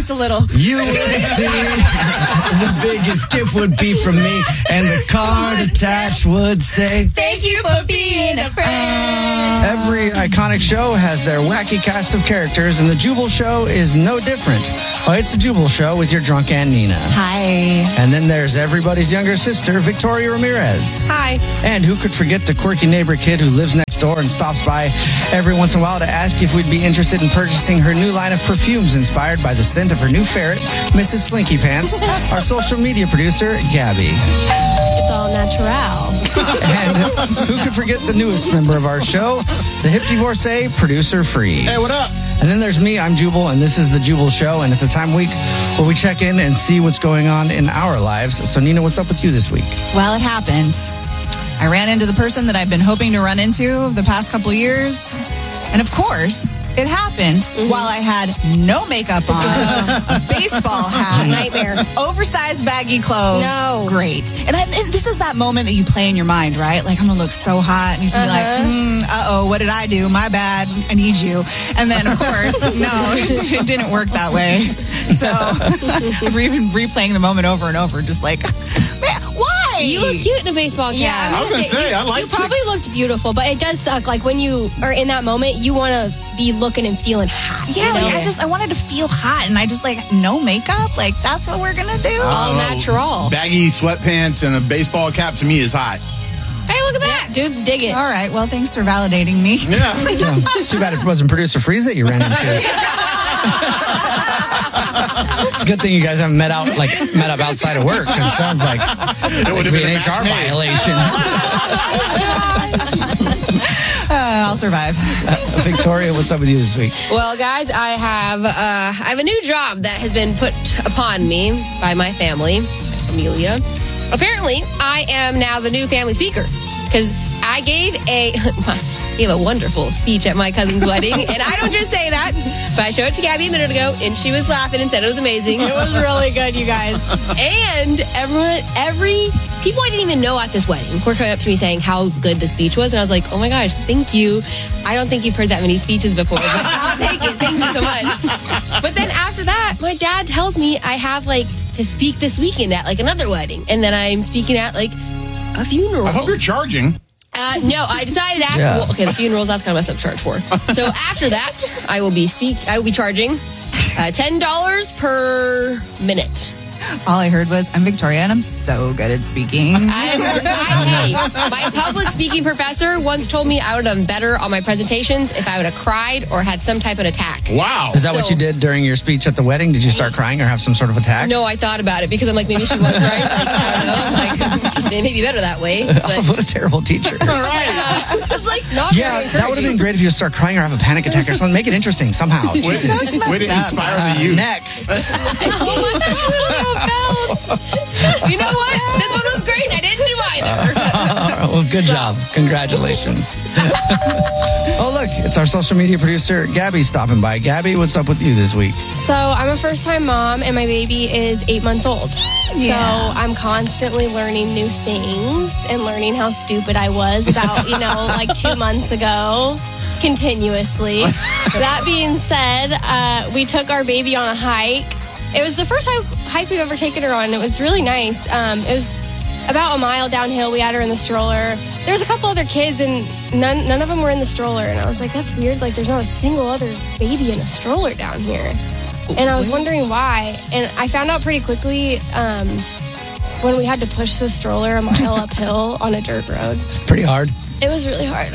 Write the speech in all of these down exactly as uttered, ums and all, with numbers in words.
just a little. You would see the biggest gift would be from me, and the card attached would say, "Thank you for being a friend." Every iconic show has their wacky cast of characters, and the Jubal Show is no different. Oh, it's the Jubal Show with your drunk Aunt Nina. Hi. And then there's everybody's younger sister, Victoria Ramirez. Hi. And who could forget the quirky neighbor kid who lives next door and stops by every once in a while to ask if we'd be interested in purchasing her new line of perfumes inspired by the scent of her new ferret, Missus Slinky Pants, our social media producer, Gabby. It's all natural. And who could forget the newest member of our show, the hip divorcee, Producer Freeze. Hey, what up? And then there's me, I'm Jubal, and this is the Jubal Show, and it's a time week where we check in and see what's going on in our lives. So, Nina, what's up with you this week? Well, it happened. I ran into the person that I've been hoping to run into the past couple years. And of course, it happened mm-hmm. while I had no makeup on, a baseball hat, nightmare, oversized baggy clothes. No. Great. And, I, and this is that moment that you play in your mind, right? Like, I'm going to look so hot. And he's going to uh-huh. be like, mm, uh-oh, what did I do? My bad. I need you. And then, of course, no, it, it didn't work that way. So we've been replaying the moment over and over, just like, man, why? You look cute in a baseball cap. Yeah, I was going to say, you, I like You probably chicks. looked beautiful, but it does suck. Like, when you are in that moment, you want to be looking and feeling hot. Yeah, you know? like I just, I wanted to feel hot, and I just, like, no makeup? Like, that's what we're going to do? All Uh, natural. Baggy sweatpants and a baseball cap to me is hot. Hey, look at that. Yeah, dudes dig it. All right, well, thanks for validating me. Yeah. Yeah. It's too bad it wasn't Producer Freeze that you ran into. It's a good thing you guys haven't met out like met up outside of work, because it sounds like it would have been an H R violation. uh, I'll survive. Uh, Victoria, what's up with you this week? Well, guys, I have uh, I have a new job that has been put upon me by my family, Amelia. Apparently, I am now the new family speaker because I gave a gave a wonderful speech at my cousin's wedding, and I don't just say that, but I showed it to Gabby a minute ago, and she was laughing and said it was amazing. It was really good, you guys. And everyone, every people I didn't even know at this wedding were coming up to me saying how good the speech was, and I was like, oh my gosh, thank you. I don't think you've heard that many speeches before, but I'll take it. Thank you so much. But then after that, my dad tells me I have like to speak this weekend at like another wedding, and then I'm speaking at like a funeral. I hope you're charging. Uh, no, I decided after. Yeah. Well, okay, the funerals, that's kind of messed up charge for. So after that, I will be speak. I will be charging uh, ten dollars per minute. All I heard was, I'm Victoria, and I'm so good at speaking. I'm, I, hey, my public speaking professor once told me I would have done better on my presentations if I would have cried or had some type of attack. Wow. Is that So- what you did during your speech at the wedding? Did you start crying or have some sort of attack? No, I thought about it because I'm like, maybe she was right. Like, I don't know. Like, they may be better that way. But Oh, what a terrible teacher. All right. it's like not Yeah, very that would have been great if you start crying or have a panic attack or something. Make it interesting somehow. Way, Jesus. way to inspire Uh, the youth. next. You know what? This one was great. I didn't do either. Well, good job. Congratulations. Oh, look, it's our social media producer, Gabby, stopping by. Gabby, what's up with you this week? So I'm a first-time mom, and my baby is eight months old. Yeah. So I'm constantly learning new things and learning how stupid I was about, you know, like two months ago, continuously. That being said, uh, we took our baby on a hike. It was the first time hike we've ever taken her on. It was really nice. Um, it was about a mile downhill. We had her in the stroller. There was a couple other kids, and none none of them were in the stroller. And I was like, that's weird. Like, there's not a single other baby in a stroller down here. And I was wondering why. And I found out pretty quickly um, when we had to push the stroller a mile uphill on a dirt road. Pretty hard. It was really hard.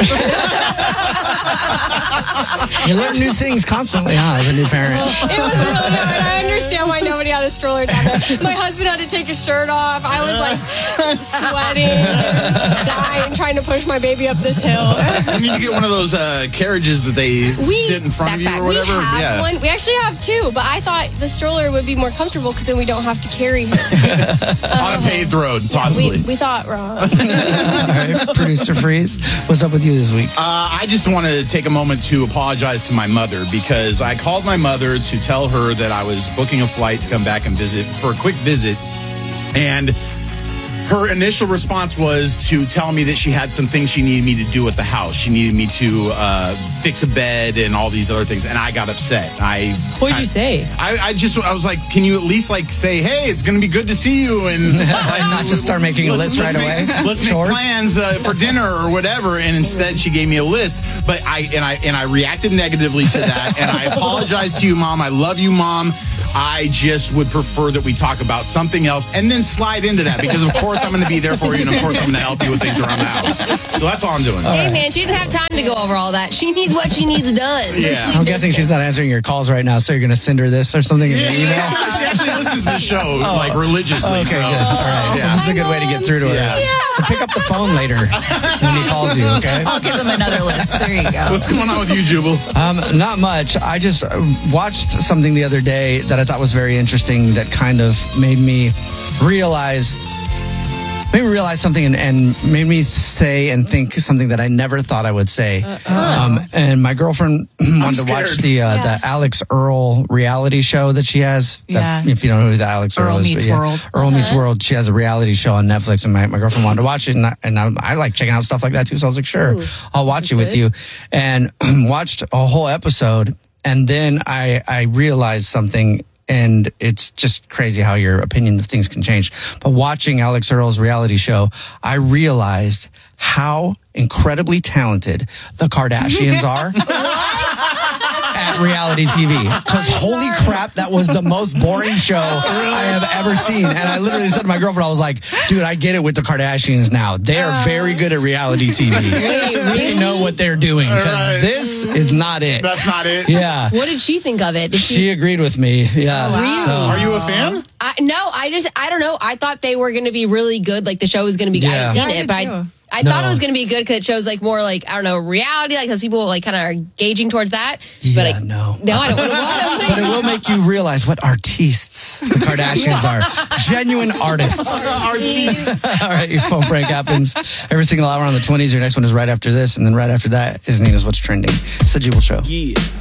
You learn new things constantly, huh, as a new parent? It was really hard. I understand why nobody had a stroller down there. My husband had to take his shirt off. I was like sweating, just dying, trying to push my baby up this hill. You need to get one of those uh, carriages that they We- sit in front of you or We whatever. have yeah. one. We actually have two, but I thought the stroller would be more comfortable because then we don't have to carry her. On a paved road, Yeah, possibly. we, we thought wrong. All right, Producer Freeze, what's up with you this week? Uh, I just want to take a moment to apologize to my mother because I called my mother to tell her that I was booking a flight to come back and visit for a quick visit. And her initial response was to tell me that she had some things she needed me to do at the house. She needed me to uh, fix a bed and all these other things, and I got upset. I What did I, you say? I, I just I was like, can you at least like say, hey, it's going to be good to see you, and like, Not just start making a let's- list let's right make- away. Let's Chores. make plans uh, for dinner or whatever. And instead, she gave me a list. But I and I and I reacted negatively to that, and I apologize to you, Mom. I love you, Mom. I just would prefer that we talk about something else and then slide into that because, of course, I'm going to be there for you, and of course, I'm going to help you with things around the house. So that's all I'm doing. Hey, man, she didn't have time to go over all that. She needs what she needs done. Yeah. I'm guessing she's not answering your calls right now, so you're going to send her this or something in Yeah, an email? she actually listens to the show like religiously. Okay, so. good. All right. So Yeah. this is a good way to get through to her. Yeah. So pick up the phone later when he calls you, okay? I'll give them another list. There you go. What's going on with you, Jubal? Um, not much. I just uh, watched something the other day that I thought was very interesting that kind of made me realize made me realize something and, and made me say and think something that I never thought I would say. Um, and my girlfriend wanted to watch scared. the uh, Yeah. the Alex Earl reality show that she has. That- Yeah. if you don't know who the Alex Earl, Earl is. Meets but yeah, World. Earl Meets World. She has a reality show on Netflix, and my, my girlfriend wanted to watch it, and I, and I, I like checking out stuff like that too. So I was like, sure, Ooh, I'll watch it with good. you. And watched a whole episode, and then I I realized something. And it's just crazy how your opinion of things can change. But watching Alex Earl's reality show, I realized how incredibly talented the Kardashians are at reality T V. Because holy crap, that was the most boring show I have ever seen. And I literally said to my girlfriend, I was like, dude, I get it with the Kardashians now. They are very good at reality T V. They know what they're doing. Because Right. this is not it. That's not it. Yeah. What did she think of it? Did She agreed with me. Yeah. wow. So- Are you a fan? I, no, I just, I don't know. I thought they were going to be really good. Like the show was going to be, I Yeah. hadn't seen Yeah, I it, did but I, too. I No. thought it was going to be good because it shows like more like, I don't know, reality, like because people like kind of are gauging towards that. Yeah, but like, no. No, I don't want to watch But it will make you realize what artistes the Kardashians are. Genuine artists. Artiste. All right, your phone prank happens every single hour on the twenties. Your next one is right after this, and then right after that is Nina's What's Trending. It's the Jubal Show. Yeah.